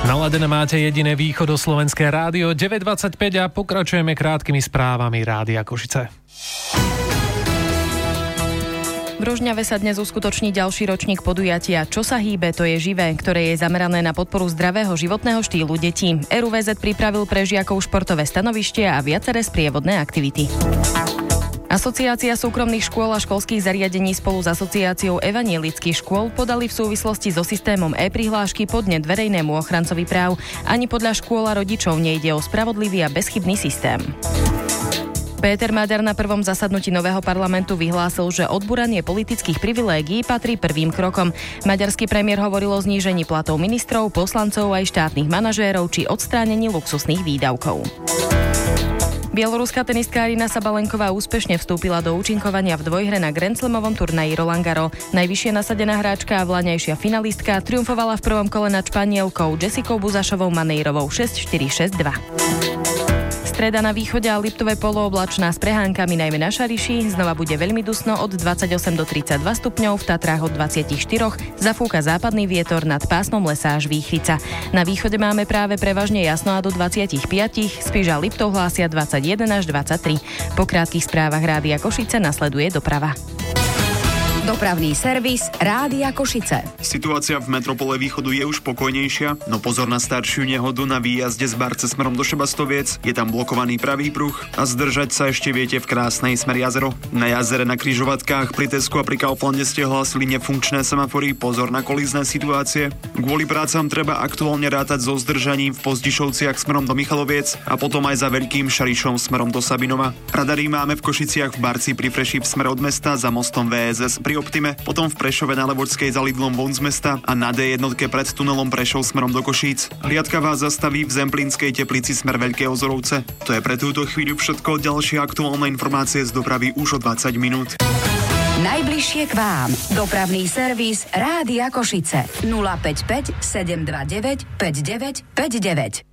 Naladené máte jediné východoslovenské rádio 925 a pokračujeme krátkými správami Rádia Košice. V Rožňave sa dnes uskutoční ďalší ročník podujatia Čo sa hýbe, to je živé, ktoré je zamerané na podporu zdravého životného štýlu detí. RUVZ pripravil pre žiakov športové stanovište a viaceré sprievodné aktivity. Asociácia súkromných škôl a školských zariadení spolu s asociáciou evanielických škôl podali v súvislosti so systémom e-prihlášky podnet verejnému ochrancovi práv. Ani podľa škôl a rodičov nejde o spravodlivý a bezchybný systém. Péter Maďar na prvom zasadnutí nového parlamentu vyhlásil, že odburanie politických privilégií patrí prvým krokom. Maďarský premiér hovoril o znížení platov ministrov, poslancov aj štátnych manažérov či odstránení luxusných výdavkov. Bieloruská tenistka Aryna Sabalenková úspešne vstúpila do účinkovania v dvojhre na Grand Slamovom turnaji Roland Garros. Najvyššie nasadená hráčka a vlaňajšia finalistka triumfovala v prvom kole nad Španielkou Jessicou Buzašovou Maneirovou 6-4, 6-2. Streda na východe a Liptové polooblačná s prehánkami najmä na Šariši. Znova bude veľmi dusno od 28 do 32 stupňov, v Tatrách od 24. Zafúka západný vietor nad pásmom lesa až Výchrica. Na východe máme práve prevažne jasno a do 25. Spiš a Liptov hlásia 21 až 23. Po krátkych správach Rádia Košice nasleduje doprava. Dopravný servis Rádia Košice. Situácia v metropole východu je už pokojnejšia, no pozor na staršiu nehodu na výjazde z Barce smerom do Šebastoviec. Je tam blokovaný pravý pruh a zdržať sa ešte viete v krásnej Smer jazero. Na jazere na križovatkách pri Tesku a pri Kauflande ste hlásili nefunkčné semafory, pozor na kolízne situácie. Kvôli prácam treba aktuálne rátať so zdržaním v Pozdišovciach smerom do Michaloviec a potom aj za Veľkým Šarišom smerom do Sabinova. Radary máme v Košiciach v Barci pri Preši v smere od mesta za mostom VSS pri Optime, potom v Prešove na Levočskej za Lidlom von z mesta a na D1 pred tunelom Prešov smerom do Košíc. Hliadka vás zastaví v Zemplínskej Teplici smer Veľké Ozorovce. To je pre túto chvíľu všetko, ďalšie aktuálne informácie z dopravy už o 20 minút. Najbližšie k vám. Dopravný servis Rádia Košice 055 729 5959.